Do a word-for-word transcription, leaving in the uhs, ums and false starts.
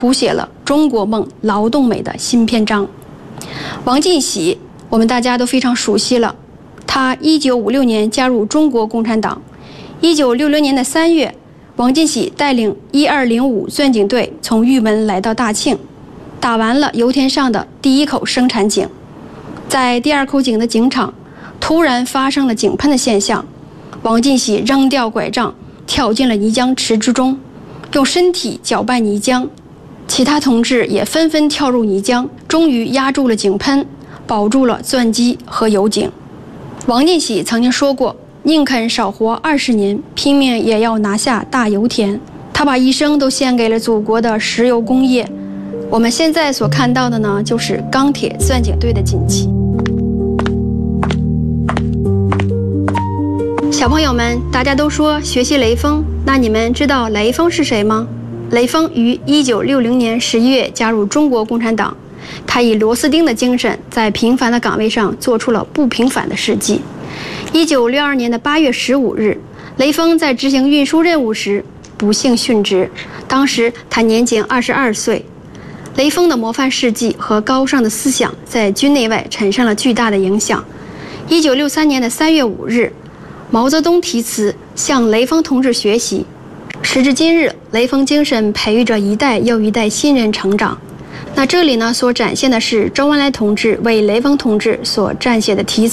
谱写了中国梦劳动美的新篇章。王进喜，我们大家都非常熟悉了。他一九五六年加入中国共产党。一九六零年的三月，王进喜带领一二零五钻井队从玉门来到大庆，打完了油田上的第一口生产井。在第二口井的井场，突然发生了井喷的现象。王进喜扔掉拐杖，跳进了泥浆池之中，用身体搅拌泥浆。其他同志也纷纷跳入泥浆，终于压住了井喷，保住了钻机和油井。王进喜曾经说过，宁肯少活二十年，拼命也要拿下大油田。他把一生都献给了祖国的石油工业。我们现在所看到的呢，就是钢铁钻井队的锦旗。小朋友们，大家都说学习雷锋，那你们知道雷锋是谁吗？雷锋于一九六零年十一月加入中国共产党，他以螺丝钉的精神，在平凡的岗位上做出了不平凡的事迹。一九六二年的八月十五日，雷锋在执行运输任务时不幸殉职，当时他年仅二十二岁。雷锋的模范事迹和高尚的思想在军内外产生了巨大的影响。一九六三年的三月五日，毛泽东题词向雷锋同志学习。时至今日，雷锋精神培育着一代又一代新人成长。那这里呢，所展现的是周恩来同志为雷锋同志所撰写的题词。